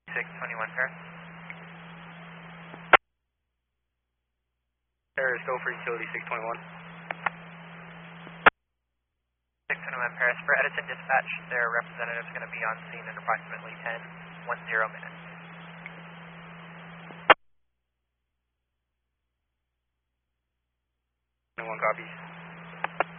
621 Paris. Paris, go for utility 621. 621 Paris. For Edison Dispatch, their representative is going to be on scene in approximately 10 minutes. 21 copies.